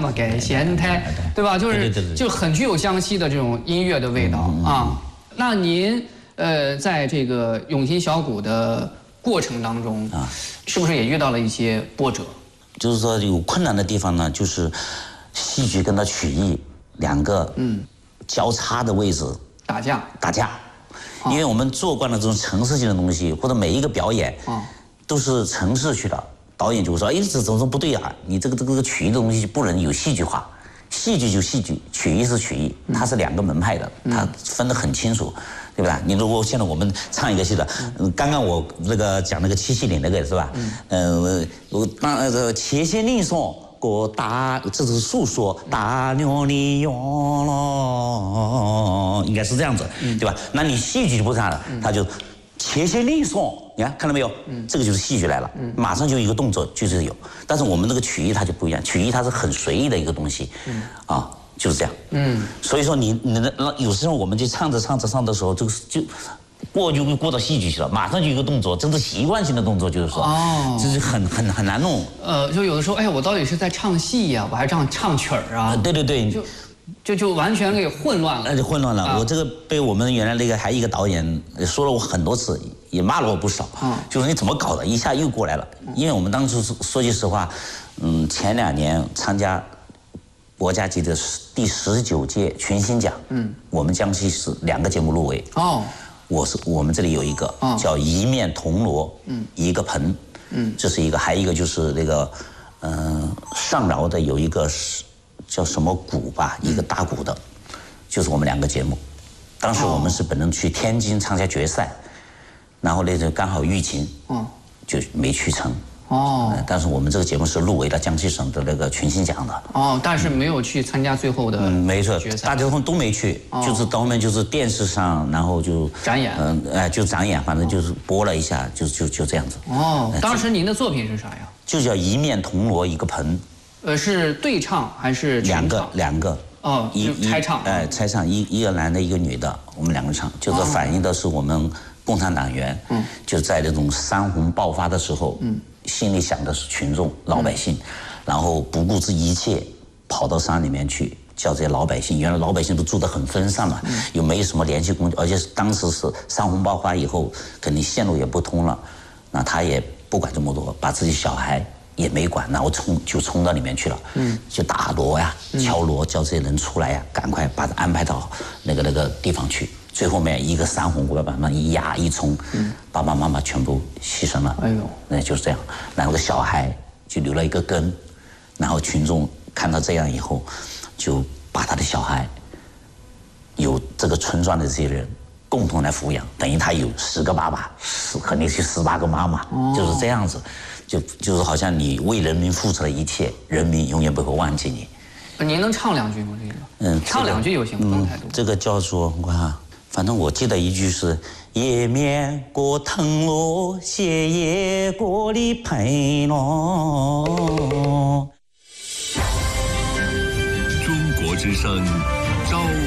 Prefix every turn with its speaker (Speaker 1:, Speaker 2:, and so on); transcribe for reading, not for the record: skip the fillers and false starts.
Speaker 1: 么给咸菜，对吧？就是就很具有江西的这种音乐的味道啊。那您在这个永新小鼓的过程当中啊，是不是也遇到了一些波折？
Speaker 2: 就是说有困难的地方呢，就是戏剧跟它曲艺两个交叉的位置
Speaker 1: 打架。
Speaker 2: 因为我们做惯了这种程式性的东西，或者每一个表演都是程式去的，导演就会说：“哎，这怎么不对啊？你这个曲艺的东西不能有戏剧化，戏剧就戏剧，曲艺是曲艺，它是两个门派的，它分得很清楚。”对吧？你如果现在我们唱一个戏的，刚刚我那个讲那个七夕岭那个是吧？我当那个切线令送过大，这是诉说大娘你用了，应该是这样子，对吧？那你戏剧就不是这样了，他就切线令送，你看看到没有？这个就是戏剧来了，马上就有一个动作就是有，但是我们这个曲艺它就不一样，曲艺它是很随意的一个东西，啊。就是这样，所以说你有时候我们就唱着的时候，就过到戏剧去了，马上就有一个动作，这是习惯性的动作，就是说，这是很难弄。
Speaker 1: 就有的时候，哎，我到底是在唱戏呀，我还唱曲儿啊？
Speaker 2: 对，
Speaker 1: 就完全给混乱了。
Speaker 2: 那就混乱了。我这个被我们原来那个还一个导演说了我很多次，也骂了我不少，就是你怎么搞的，一下又过来了。因为我们当时说句实话，前2年参加国家级的第19届群星奖，我们江西是2个节目入围。我们这里有一个叫一面铜锣，一个盆，这是一个，还有一个就是那个，上饶的有一个叫什么鼓吧，一个大鼓的，就是我们2个节目。当时我们是本人去天津参加决赛，然后那阵刚好疫情，就没去成。但是我们这个节目是入围了江西省的那个群星奖的。但是没有去参加最后的没错，
Speaker 1: 决赛，
Speaker 2: 大家都没去，就是到后面就是电视上，然后就
Speaker 1: 展演，
Speaker 2: 就展演，反正就是播了一下，就这样子。
Speaker 1: 当时您的作品是啥呀？
Speaker 2: 就叫一面铜锣一个盆。
Speaker 1: 是对唱还是全唱？
Speaker 2: 两个。
Speaker 1: 拆唱。
Speaker 2: 拆唱，一个男的，一个女的，我们2个唱，就是反映的是我们共产党员，就在那种山洪爆发的时候，心里想的是群众老百姓，然后不顾这一切跑到山里面去叫这些老百姓。原来老百姓都住得很分散嘛，又没有什么联系工具，而且当时是山洪爆发以后，肯定线路也不通了，那他也不管这么多，把自己小孩也没管，然后冲到里面去了，就打锣呀、敲锣，叫这些人出来呀，赶快把他安排到那个地方去。最后面一个山洪过来，把他一压一冲，爸爸妈妈全部牺牲了。那就是这样。然后个小孩就留了一个根，然后群众看到这样以后，就把他的小孩由这个村庄的这些人共同来抚养，等于他有10个爸爸，肯定是18个妈妈，就是这样子。就是好像你为人民付出了一切，人民永远不会忘记你。
Speaker 1: 您能唱2句吗？这个唱2句就行，不能太多。
Speaker 2: 这个叫做我看，反正我记得一句是“也面过藤萝，斜叶过里盆咯”。
Speaker 3: 中国之声